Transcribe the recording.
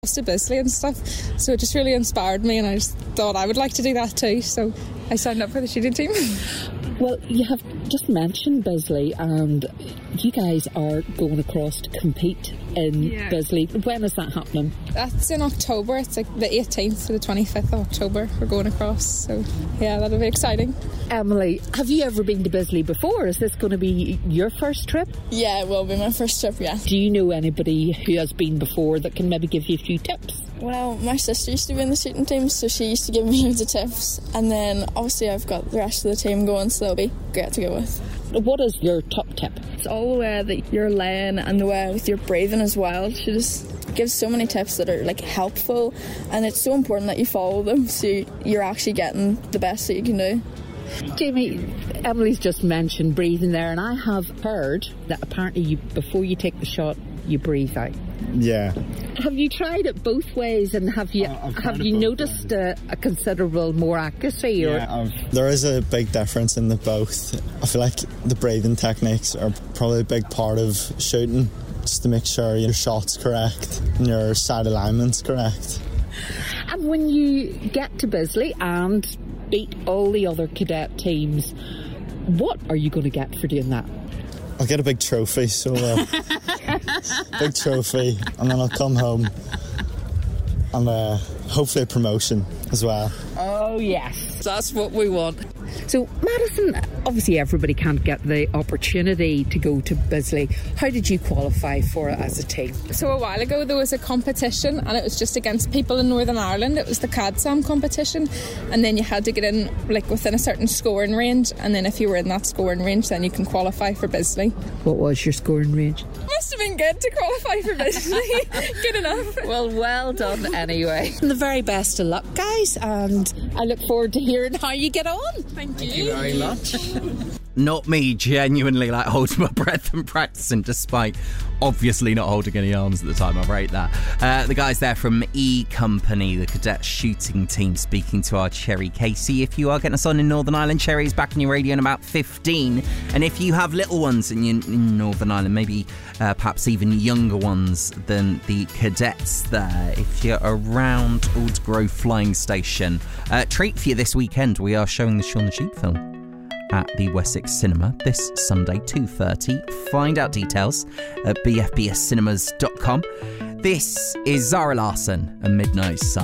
to Bisley and stuff, so it just really inspired me, and I just thought I would like to do that too, so I signed up for the shooting team. Well, you have just mentioned Bisley, and you guys are going across to compete in Bisley. When is that happening? That's in October. It's like the 18th to the 25th of October we're going across, so yeah, that'll be exciting. Emily, have you ever been to Bisley before? Is this going to be your first trip? Yeah, it will be my first trip, yeah. Do you know anybody who has been before that can maybe give you a few tips? Well, my sister used to be in the shooting team, so she used to give me loads of tips, and then obviously I've got the rest of the team going, so that'll be great to go with. What is your top tip? It's all the way that you're laying and the way with your breathing as well. She just gives so many tips that are like helpful, and it's so important that you follow them so you're actually getting the best that you can do. Jamie, Emily's just mentioned breathing there, and I have heard that apparently before you take the shot, you breathe out. Yeah. Have you tried it both ways, and have you noticed a considerable more accuracy? Yeah, there is a big difference in the both. I feel like the breathing techniques are probably a big part of shooting, just to make sure your shot's correct and your side alignment's correct. And when you get to Bisley and beat all the other cadet teams, what are you going to get for doing that? I'll get a big trophy, so big trophy, and then I'll come home and hopefully a promotion as well. Oh yes, that's what we want. So Madison, obviously everybody can't get the opportunity to go to Bisley. How did you qualify for it as a team? So a while ago there was a competition, and it was just against people in Northern Ireland. It was the CADSAM competition, and then you had to get in like within a certain scoring range, and then if you were in that scoring range then you can qualify for Bisley. What was your scoring range? Must have been good to qualify for Bisley. Good enough. Well done anyway. And the very best of luck, guys, and I look forward to hearing how you get on. Thank you very much. Not me, genuinely holding my breath and practicing, despite obviously not holding any arms at the time. I rate that. The guys there from E Company, the cadet shooting team, speaking to our Cherry Casey. If you are getting us on in Northern Ireland, Cherry's back on your radio in about 15. And if you have little ones in Northern Ireland, maybe perhaps even younger ones than the cadets there, if you're around Aldergrove Flying Station, treat for you this weekend. We are showing the Shaun the Sheep film at the Wessex Cinema this Sunday, 2:30. Find out details at bfbscinemas.com. This is Zara Larsson and Midnight Sun.